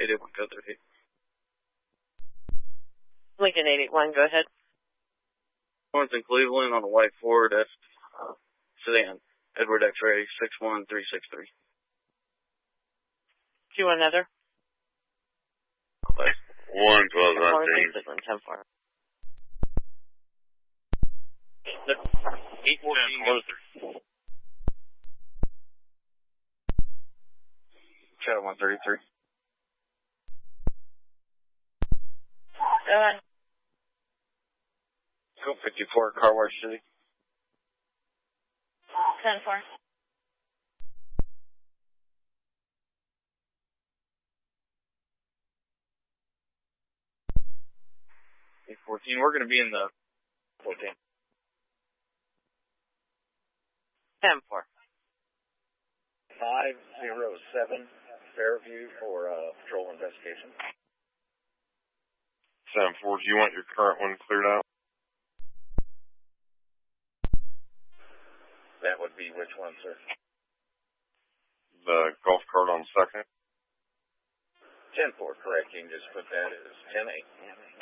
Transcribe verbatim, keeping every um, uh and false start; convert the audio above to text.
eight eight one, go thirty-eight. Lincoln eight eight one, go ahead. One's in Cleveland on a white Ford F sedan. Edward X-ray six one three six three. Do you want another? one twelve nineteen. Cleveland, ten four. eight fourteen, go three. Shadow one thirty-three. Go ahead. Go fifty-four, Car Wash City. ten four. eight fourteen, we're going to be in the fourteen. ten four. five zero seven, Fairview for uh, patrol investigation. seven four, do you want your current one cleared out? That would be which one, sir? The golf cart on second. ten four, correct. You can just put that as ten eight.